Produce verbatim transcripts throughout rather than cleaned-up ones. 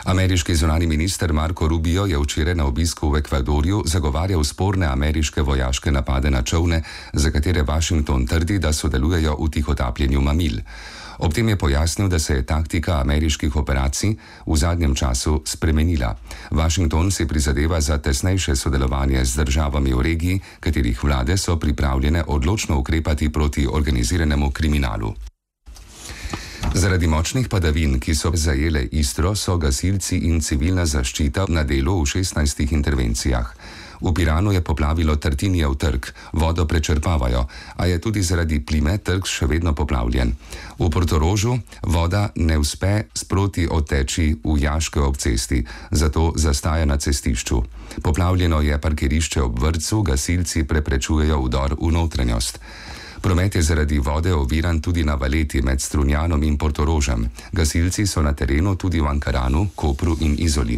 Ameriški zunani minister Marco Rubio je včeraj na obisku v Ekvadorju zagovarjal sporne ameriške vojaške napade na čolne, za katere Washington trdi, da sodelujejo v tihotapljenju mamil. Ob tem je pojasnil, da se je taktika ameriških operacij v zadnjem času spremenila. Washington si prizadeva za tesnejše sodelovanje z državami v regiji, katerih vlade so pripravljene odločno ukrepati proti organiziranemu kriminalu. Zaradi močnih padavin, ki so zajele Istro, so gasilci in civilna zaščita na delu v šestnajstih intervencijah. V Piranu je poplavilo Tartinijev trg, vodo prečrpavajo, a je tudi zaradi plime trg še vedno poplavljen. V Portorožu voda ne uspe sproti odteči v jaške ob cesti, zato zastaja na cestišču. Poplavljeno je parkirišče ob vrtcu, gasilci preprečujejo vdor v notranjost. Promet je zaradi vode oviran tudi na valeti med Strunjanom in Portorožem. Gasilci so na terenu tudi v Ankaranu, Kopru in Izoli.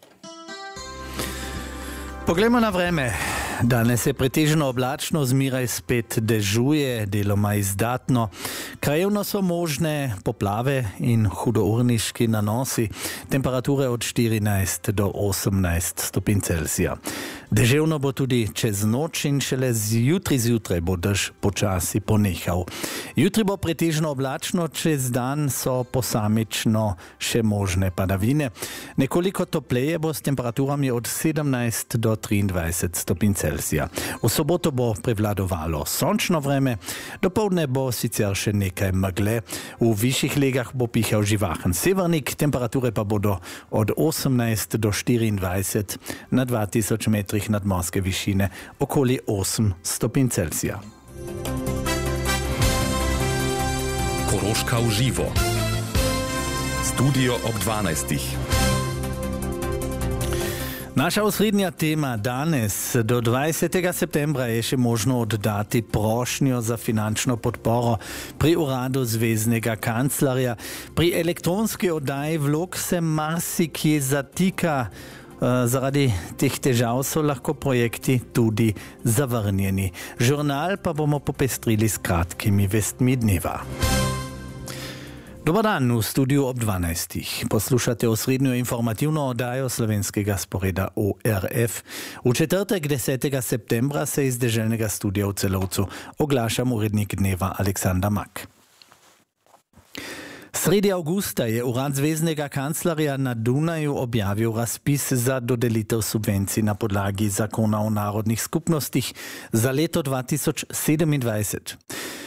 Poglejmo na vreme. Danes je pretežno oblačno, zmeraj spet dežuje, deloma izdatno. Krajevno so možne poplave in hudourniški nanosi. Temperature od štirinajst do osemnajst stopinj Celzija. Deževno bo tudi čez noč in šele zjutri zjutraj bo dež počasi ponehal. Jutri bo pretežno oblačno, čez dan so posamično še možne padavine. Nekoliko topleje bo s temperaturami od sedemnajst do triindvajset stopinj Celzija. V soboto bo prevladovalo sončno vreme, dopoldne bo sicer še nekaj megle, v višjih legah bo pihal živahen severnik, temperature pa bodo od osemnajst do štiriindvajset, na dva tisoč metrih nadmorske višine okoli osem stopinj Celzija. Koroška v živo. Studio ob dvanajstih. Naša osrednja tema danes. Do dvajsetega septembra je še možno oddati prošnjo za finančno podporo pri uradu zveznega kanclerja. Pri elektronski oddaji vlog se marsikje zatika. Zaradi teh težav so lahko projekti tudi zavrnjeni. Žurnal pa bomo popestrili s kratkimi vestmi dneva. Dobar dan, v studiu ob dvanajstih. Poslušate osrednjo informativno oddajo slovenskega sporeda O R F. V četrtek desetega septembra se iz deželnega studia v Celovcu oglašam urednik dneva Aleksandar Mak. Sredi avgusta je urad zveznega kanclerja na Dunaju objavil razpis za dodelitev subvencij na podlagi zakona o narodnih skupnostih za leto dva tisoč sedemindvajset.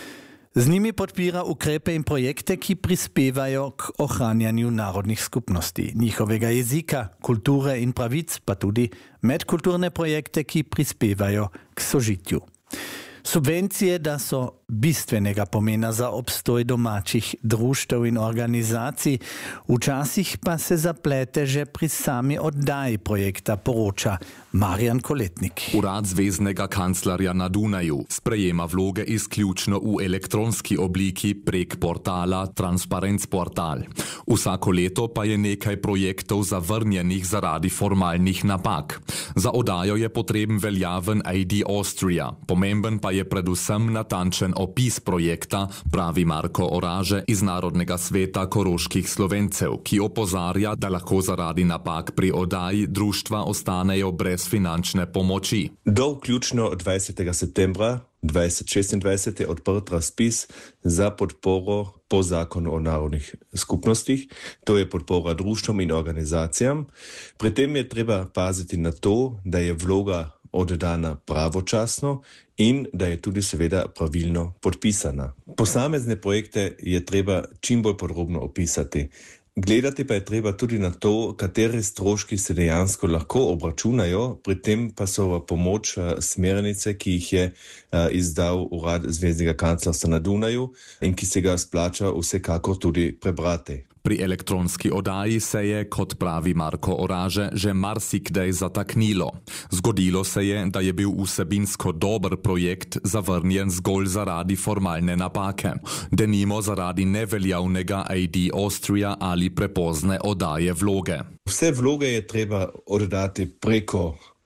Z njimi podpira ukrepe in projekte, ki prispevajo k ohranjanju narodnih skupnosti, njihovega jezika, kulture in pravic, pa tudi medkulturne projekte, ki prispevajo k sožitju. Subvencije, da so bistvenega pomena za obstoj domačih društev in organizacij, včasih pa se zaplete že pri sami oddaji projekta, poroča Marjan Koletnik. Urad zveznega kanclerja na Dunaju sprejema vloge izključno v elektronski obliki prek portala Transparenc portal. Vsako leto pa je nekaj projektov zavrnjenih zaradi formalnih napak. Za oddajo je potreben veljaven I D Austria, pomemben pa je predvsem natančen opis projekta, pravi Marko Oraže iz Narodnega sveta koroških Slovencev, ki opozarja, da lahko zaradi napak pri oddaji društva ostanejo brez finančne pomoči. Do vključno dvajsetega septembra dvajset šestindvajset je odprt razpis za podporo po zakonu o narodnih skupnostih, to je podpora društvom in organizacijam. Pri tem je treba paziti na to, da je vloga oddana pravočasno in da je tudi seveda pravilno podpisana. Posamezne projekte je treba čim bolj podrobno opisati. Gledati pa je treba tudi na to, katere stroški se dejansko lahko obračunajo, pri tem pa so v pomoč smernice, ki jih je izdal urad zveznega kanclerstva na Dunaju in ki se ga splača vsekakor tudi prebrati. Pri elektronski oddaji se je, kot pravi Marko Oraže, že marsikdaj zataknilo. Zgodilo se je, da je bil vsebinsko dober projekt zavrnjen zgolj zaradi formalne napake. Denimo zaradi neveljavnega I D Austria ali prepozne oddaje vloge. Vse vloge je treba oddati preko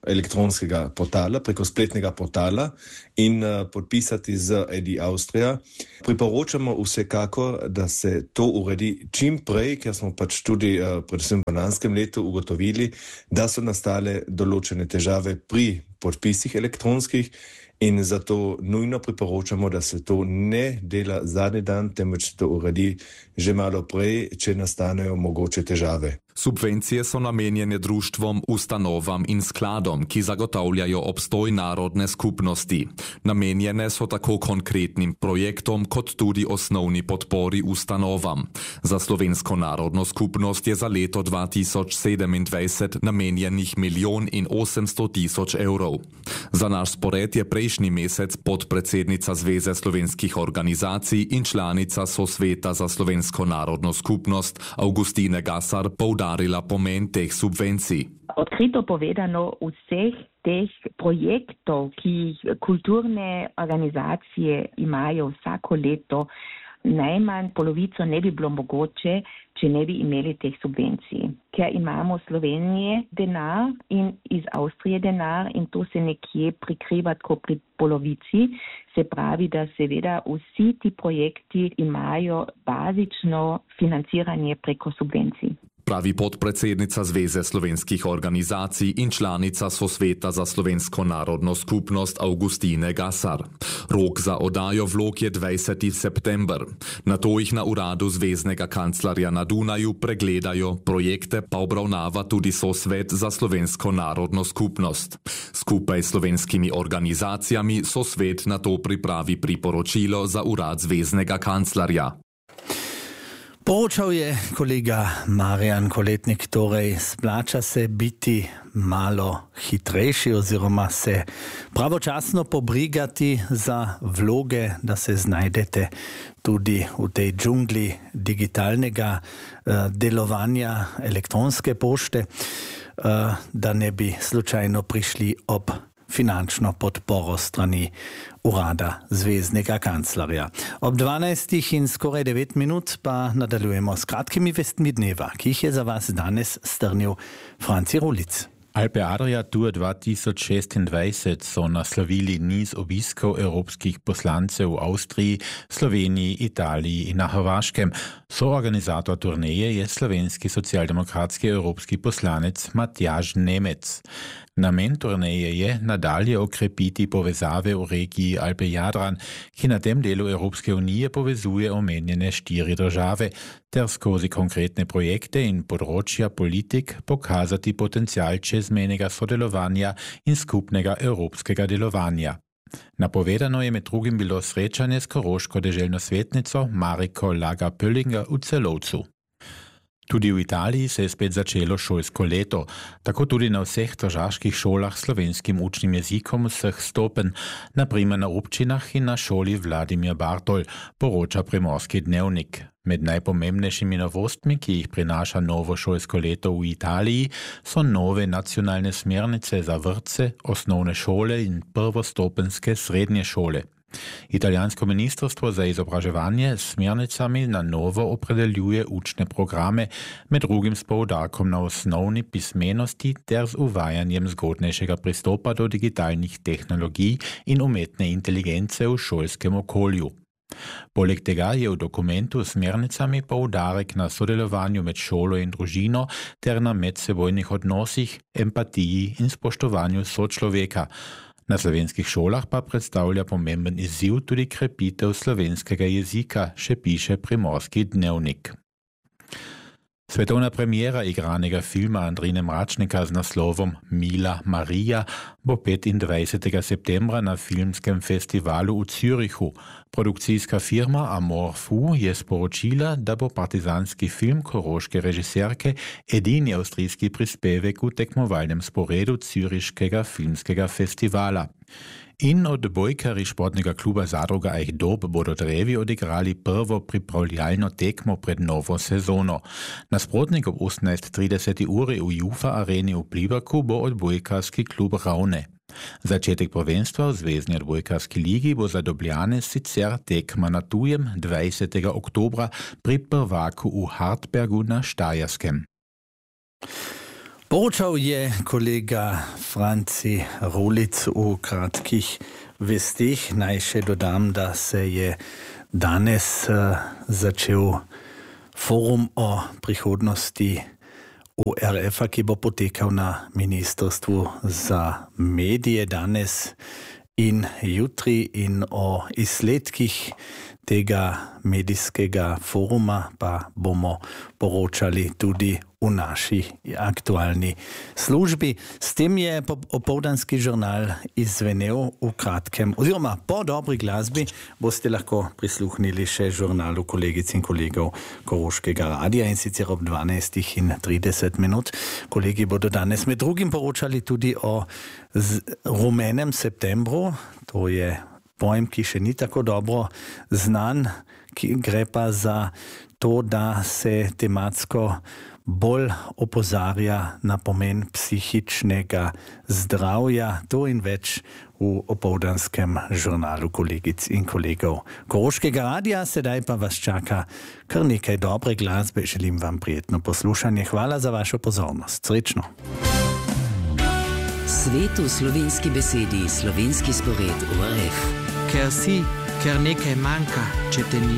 elektronskega portala, preko spletnega portala in uh, podpisati z Edi Austrija. Priporočamo vsekakor, da se to uredi čim prej, ker smo pač tudi uh, predvsem v lanskem letu ugotovili, da so nastale določene težave pri podpisih elektronskih in zato nujno priporočamo, da se to ne dela zadnji dan, temveč se to uredi že malo prej, če nastanejo mogoče težave. Subvencije so namenjene društvom, ustanovam in skladom, ki zagotavljajo obstoj narodne skupnosti. Namenjene so tako konkretnim projektom, kot tudi osnovni podpori ustanovam. Za Slovensko narodno skupnost je za leto dva tisoč sedemindvajset namenjenih milijon in osemsto tisoč evrov. Za naš spored je prejšnji mesec podpredsednica Zveze slovenskih organizacij in članica Sosveta za Slovensko narodno skupnost Avgustine Gasar poudarila pomen teh subvencij. Odkrito povedano, vseh teh projektov, ki jih kulturne organizacije imajo vsako leto, najmanj polovico ne bi bilo mogoče, če ne bi imeli teh subvencij. Ker imamo v Sloveniji denar in iz Avstrije denar in to se nekje prikriva tako pri polovici, se pravi, da seveda vsi ti projekti imajo bazično financiranje preko subvencij. Pravi podpredsednica Zveze slovenskih organizacij in članica Sosveta za Slovensko narodno skupnost Avgustine Gasar. Rok za oddajo vlog je dvajseti september. Nato jih na uradu zveznega kanclerja na Dunaju pregledajo, projekte pa obravnava tudi Sosvet za Slovensko narodno skupnost. Skupaj s slovenskimi organizacijami Sosvet nato pripravi priporočilo za urad zveznega kanclerja. Poročal je kolega Marjan Koletnik, torej splača se biti malo hitrejši oziroma se pravočasno pobrigati za vloge, da se znajdete tudi v tej džungli digitalnega uh, delovanja elektronske pošte, uh, da ne bi slučajno prišli ob finančno podporo strani urada zveznega kanclerja. Ob dvanajstih in skoraj devet minut pa nadaljujemo s kratkimi vestmi dneva, ki jih je za vas danes strnil Franci Rulic. Alpe Adria Tour dva tisoč šestindvajset so naslovili niz obiskov evropskih poslancev v Avstriji, Sloveniji, Italiji in na Hrvaškem. Soorganizator turneje je slovenski socialdemokratski evropski poslanec Matjaž Nemec. Namen turneje je nadalje okrepiti povezave v regiji Alpe Jadran, ki na tem delu Evropske unije povezuje omenjene štiri države, ter skozi konkretne projekte in področja politik pokazati potencial čezmejnega sodelovanja in skupnega evropskega delovanja. Napovedano je med drugim bilo srečanje s koroško deželno svetnico Mariko Laga-Pöllinger v Celovcu. Tudi v Italiji se je spet začelo šolsko leto, tako tudi na vseh tržaških šolah s slovenskim učnim jezikom vseh stopenj, na primer na občinah in na šoli Vladimir Bartol, poroča Primorski dnevnik. Med najpomembnejšimi novostmi, ki jih prinaša novo šolsko leto v Italiji, so nove nacionalne smernice za vrtce, osnovne šole in prvostopenjske srednje šole. Italijansko ministrstvo za izobraževanje s smernicami na novo opredeljuje učne programe, med drugim s poudarkom na osnovni pismenosti ter z uvajanjem zgodnejšega pristopa do digitalnih tehnologij in umetne inteligence v šolskem okolju. Poleg tega je v dokumentu s smernicami poudarek na sodelovanju med šolo in družino ter na medsebojnih odnosih, empatiji in spoštovanju sočloveka. Na slovenskih šolah pa predstavlja pomemben izziv tudi krepitev slovenskega jezika, še piše Primorski dnevnik. Svetovna premiera igranega filma Andrine Mračnika z naslovom Mila Marija bo petindvajsetega septembra na filmskem festivalu v Zürichu. Produkcijska firma Amor Fu je sporočila, da bo partizanski film koroške režiserke edini avstrijski prispevek v tekmovalnem sporedu Züriškega filmskega festivala. In odbojkari športnega kluba Zadruga Aichdob bodo drevi odigrali prvo pripravljalno tekmo pred novo sezono. Nasprotnik ob osemnajst trideset uri v Jufa areni v Pliberku bo odbojkarski klub Ravne. Začetek prvenstva v zvezni odbojkarski ligi bo za Dobljane sicer tekma na tujem dvajsetega oktobra pri prvaku v Hartbergu na Štajerskem. Poročal je kolega Franci Rulic v kratkih vestih. Naj še dodam, da se je danes uh, začel forum o prihodnosti U R F-a, ki bo potekal na Ministrstvu za medije danes in jutri, in o izsledkih tega medijskega foruma pa bomo poročali tudi v naši aktualni službi. S tem je opoldanski žurnal izvenel v kratkem, oziroma po dobri glasbi boste lahko prisluhnili še žurnalu kolegic in kolegov Koroškega radia, in sicer ob dvanajstih in trideset minut. Kolegi bodo danes med drugim poročali tudi o rumenem septembru. To je pojem, ki še ni tako dobro znan, ki gre pa za to, da se tematsko bolj opozarja na pomen psihičnega zdravja. To in več v opoldanskem žurnalu kolegic in kolegov Koroškega radia. Sedaj pa vas čaka kar nekaj dobre glasbe. Želim vam prijetno poslušanje. Hvala za vašo pozornost. Srečno. Svet v slovenski besedi, slovenski spored U R F. Ker si, ker nekaj manjka, če te ni.